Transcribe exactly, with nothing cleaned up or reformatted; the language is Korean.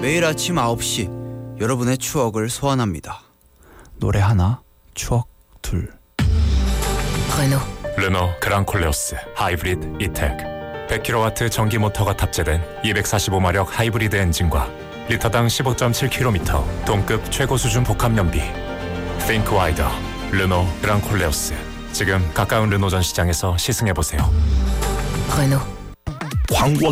매일 아침 아홉 시 여러분의 추억을 소환합니다. 노래 하나, 추억 둘. 르노 르노 그랑콜레오스 하이브리드 이텍 백 킬로와트 전기 모터가 탑재된 이백사십오 마력 하이브리드 엔진과 리터당 십오 점 칠 킬로미터 동급 최고 수준 복합 연비. Think wider. 르노 그랑콜레오스. 지금 가까운 르노 전시장에서 시승해보세요. 르노 광고